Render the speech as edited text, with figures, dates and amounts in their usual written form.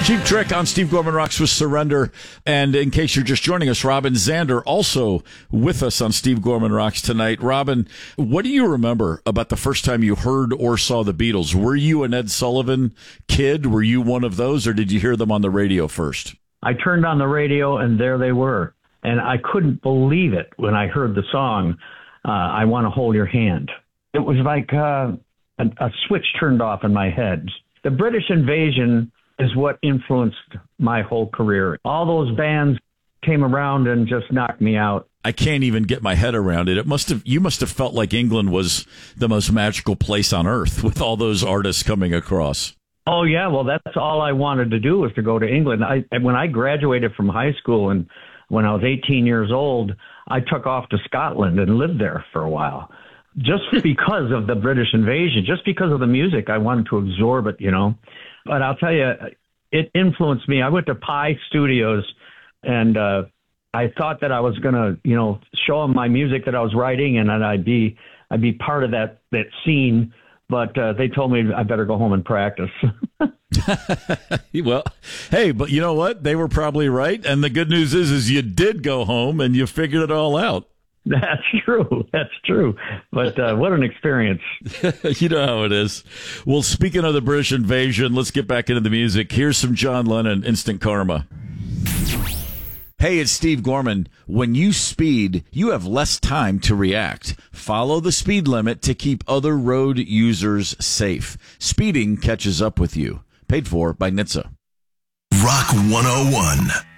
Cheap Trick on Steve Gorman Rocks with Surrender. And in case you're just joining us, Robin Zander also with us on Steve Gorman Rocks tonight. Robin, what do you remember about the first time you heard or saw the Beatles? Were you an Ed Sullivan kid? Were you one of those, or did you hear them on the radio first? I turned on the radio and there they were. And I couldn't believe it when I heard the song, I Want to Hold Your Hand. It was like a switch turned off in my head. The British Invasion is what influenced my whole career. All those bands came around and just knocked me out. I can't even get my head around it. You must have felt like England was the most magical place on earth with all those artists coming across. Oh, yeah. Well, that's all I wanted to do was to go to England. When I graduated from high school and when I was 18 years old, I took off to Scotland and lived there for a while. Just because of the British Invasion, just because of the music, I wanted to absorb it, But I'll tell you, it influenced me. I went to Pi Studios, and I thought that I was going to, show them my music that I was writing, and I'd be part of that scene. But they told me I better go home and practice. Well, hey, but you know what? They were probably right. And the good news is you did go home and you figured it all out. That's true. That's true. But what an experience. You know how it is. Well, speaking of the British Invasion, let's get back into the music. Here's some John Lennon, Instant Karma. Hey, it's Steve Gorman. When you speed, you have less time to react. Follow the speed limit to keep other road users safe. Speeding catches up with you. Paid for by NHTSA. Rock 101.